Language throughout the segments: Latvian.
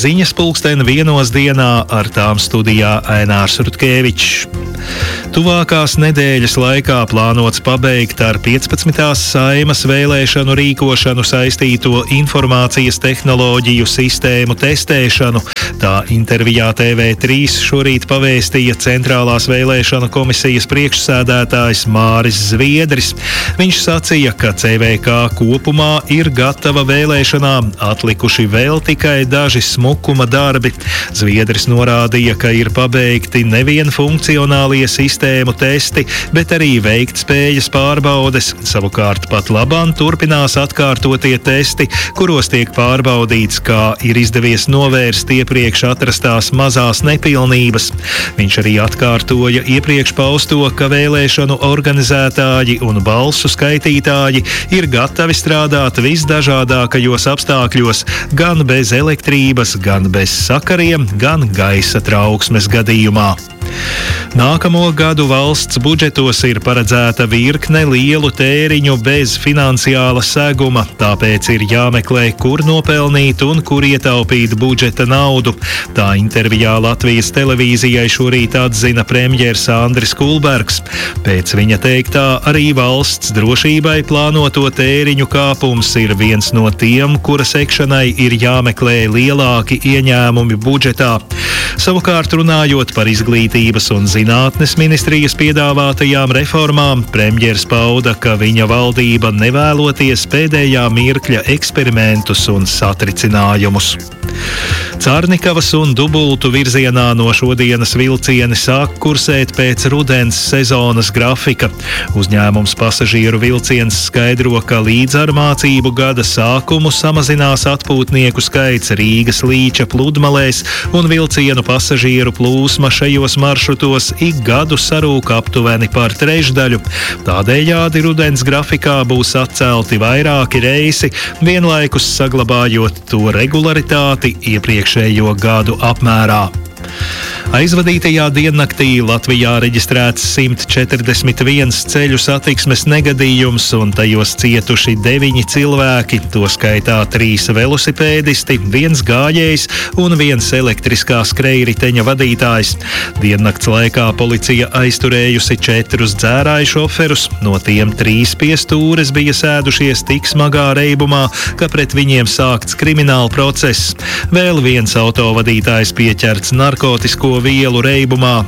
Ziņas 1:01 dienā, ar tām studijā Ainārs Rutkevičs. Tuvākās nedēļas laikā plānots pabeigt ar 15. Saeimas vēlēšanu rīkošanu saistīto informācijas tehnoloģiju sistēmu testēšanu. Tā intervijā TV3 šorīt pavēstīja Centrālās vēlēšanu komisijas priekšsēdētājs Māris Zviedris. Viņš sacīja, ka CVK kopumā ir gatava vēlēšanām, atlikuši vēl tikai daži smukuma darbi. Zviedris norādīja, ka ir pabeigti nevien funkcionālie sistēmu testi, bet arī veiktspējas pārbaudes. Savukārt pat labāk turpinās atkārtotie testi, kuros tiek pārbaudīts, kā ir izdevies novērst iepriekš atrastās mazās nepilnības. Viņš arī atkārtoja iepriekš pausto, ka vēlēšanu organizētāji un balsu skaitītāji ir gatavi strādāt visdažādākajos apstākļos, gan bez elektrības, gan bez sakariem, gan gaisa trauksmes gadījumā. Nākamo gadu valsts budžetos ir paredzēta virkne lielu tēriņu bez finansiāla seguma, tāpēc ir jāmeklē, kur nopelnīt un kur ietaupīt budžeta naudu. Tā intervijā Latvijas televīzijai šorīt atzina premjers Andris Kulbergs. Pēc viņa teiktā arī valsts drošībai plānoto tēriņu kāpums ir viens no tiem, kura sekšanai ir jāmeklē lielāki ieņēmumi budžetā. Savukārt runājot par izglītības un zinātnes ministrijas piedāvātajām reformām, premjers pauda, ka viņa valdība nevēloties pēdējā mirkļa eksperimentus un satricinājumus. Cārnikavas un Dubultu virzienā no šodienas vilcieni sāk kursēt pēc rudens sezonas grafika. Uzņēmums Pasažieru vilciens skaidro, ka līdz ar mācību gada sākumu samazinās atpūtnieku skaits Rīgas Līča pludmalēs un vilcienu pasažieru plūsma šajos maršrutos ik gadu sarūk aptuveni par trešdaļu. Tādējādi rudens grafikā būs atcelti vairāki reisi, vienlaikus saglabājot to regularitāti iepriekšējo gadu apmērā. Aizvadītajā diennaktī Latvijā reģistrēts 141 ceļu satiksmes negadījums un tajos cietuši 9 cilvēki, to skaitā 3 velosipēdisti, 1 gājējs un 1 elektriskā skrejriteņa vadītājs. Diennakts laikā policija aizturējusi 4 dzērāju šoferus, no tiem 3 pie stūres bija sēdušies tik smagā reibumā, ka pret viņiem sākts krimināla process. Vēl 1 autovadītājs pieķerts narkotisko vielu reibumā,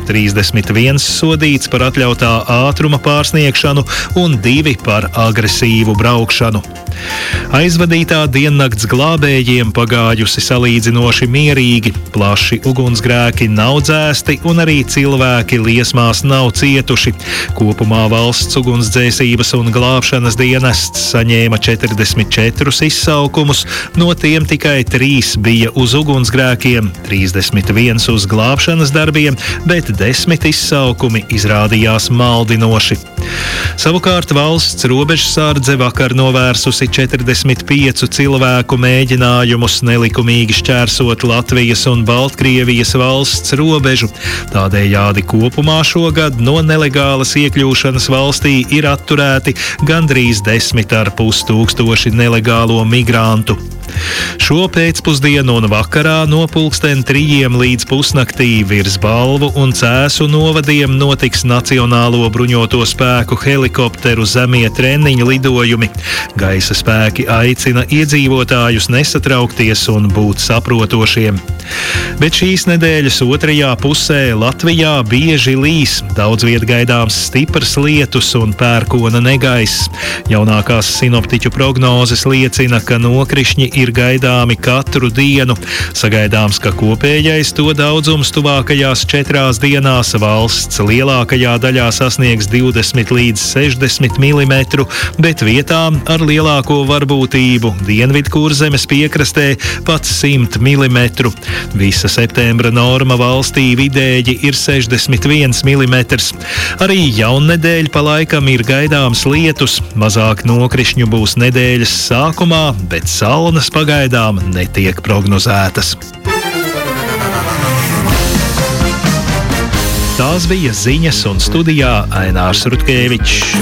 131 sodīts par atļautā ātruma pārsniegšanu un 2 par agresīvu braukšanu. Aizvadītā diennakts glābējiem pagājusi salīdzinoši mierīgi, plaši ugunsgrēki nav dzēsti un arī cilvēki liesmās nav cietuši. Kopumā valsts ugunsdzēsības un glābšanas dienests saņēma 44 izsaukumus, no tiem tikai 3 bija uz ugunsgrēkiem, 31 uz glābšanas darbiem, bet 10 izsaukumi izrādījās maldinoši. Savukārt valsts robežsardze vakar novērsusi 45 cilvēku mēģinājumus nelikumīgi šķērsot Latvijas un Baltkrievijas valsts robežu. Tādējādi kopumā šogad no nelegālas iekļūšanas valstī ir atturēti gandrīz 10,5 tūkstoši nelegālo migrantu. Šo pēcpusdienu un vakarā no 3:00 līdz pusnaktī virs Balvu un Cēsu novadiem notiks Nacionālo bruņoto spēku helikopteru zemie treniņu lidojumi. Gaisa spēki aicina iedzīvotājus nesatraukties un būt saprotošiem. Bet šīs nedēļas otrajā pusē Latvijā bieži līs, daudz viet gaidāms stiprs lietus un pērkona negaiss. Jaunākās sinoptiķu prognozes liecina, ka nokrišņi ir gaidāmi katru dienu. Sagaidāms, ka kopējais to daudzums tuvākajās 4 dienās valsts lielākajā daļā sasniegs 20 līdz 60 mm, bet vietām ar lielāko varbūtību Dienvidkurzemes piekrastē pat 100 mm. Visa septembra norma valstī vidēji ir 61 mm. Arī jaunnedēļ pa laikam ir gaidāms lietus, mazāk nokrišņu būs nedēļas sākumā, bet salnas pagaidām netiek prognozētas. Tās bija ziņas un studijā Ainārs Rutkevičs.